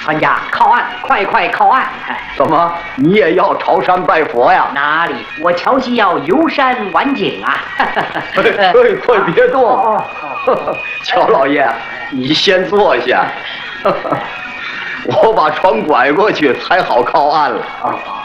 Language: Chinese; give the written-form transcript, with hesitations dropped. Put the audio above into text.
船家，靠岸，快快靠岸！ 怎么，你也要朝山拜佛呀？ 哪里，我乔西要游山玩景啊！ 快别动！乔老爷，你先坐下。我把船拐过去才好靠岸了。